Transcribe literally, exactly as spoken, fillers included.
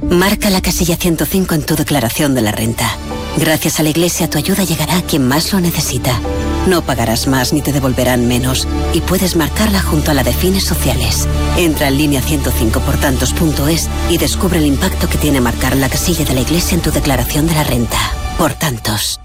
Marca la casilla ciento cinco en tu declaración de la renta. Gracias a la Iglesia, tu ayuda llegará a quien más lo necesita. No pagarás más ni te devolverán menos. Y puedes marcarla junto a la de fines sociales. Entra en línea ciento cinco por tantos punto es y descubre el impacto que tiene marcar la casilla de la Iglesia en tu declaración de la renta. Por tantos.